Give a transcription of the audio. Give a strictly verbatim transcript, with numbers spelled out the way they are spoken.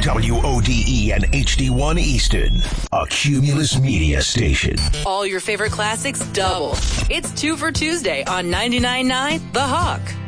W O D E and H D one Easton, a Cumulus Media station. All your favorite classics double. It's two for Tuesday on ninety-nine point nine The Hawk.